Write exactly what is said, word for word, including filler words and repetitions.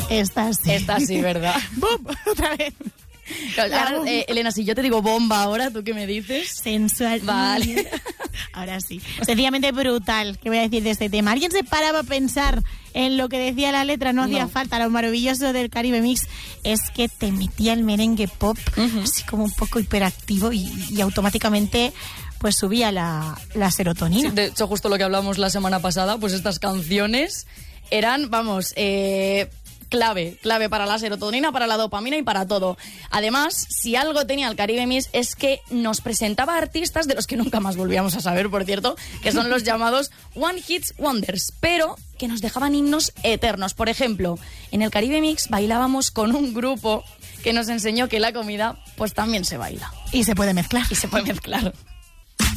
Esta sí. Esta sí, ¿verdad? ¡Bum! Otra vez. Ahora, eh, Elena, si yo te digo bomba ahora, ¿tú qué me dices? Sensual. Vale. Ahora sí. Sencillamente brutal. ¿Qué voy a decir de este tema? ¿Alguien se paraba a pensar en lo que decía la letra? No hacía No. falta. Lo maravilloso del Caribe Mix es que te metía el merengue pop, uh-huh. así como un poco hiperactivo y, y automáticamente pues subía la, la serotonina. Sí, de hecho, justo lo que hablamos la semana pasada, pues estas canciones eran, vamos, eh... clave, clave para la serotonina, para la dopamina y para todo. Además, si algo tenía el Caribe Mix es que nos presentaba artistas de los que nunca más volvíamos a saber, por cierto, que son los llamados One Hit Wonders, pero que nos dejaban himnos eternos. Por ejemplo, en el Caribe Mix bailábamos con un grupo que nos enseñó que la comida pues también se baila. Y se puede mezclar. Y se puede mezclar.